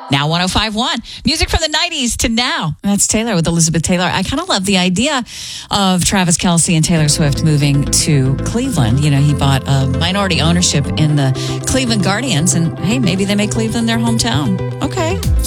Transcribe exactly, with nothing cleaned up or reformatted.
Now one oh five point one. Music from the nineties to now. That's Taylor with Elizabeth Taylor. I kind of love the idea of Travis Kelce and Taylor Swift moving to Cleveland. You know, he bought a minority ownership in the Cleveland Guardians, and hey, maybe they make Cleveland their hometown. Okay.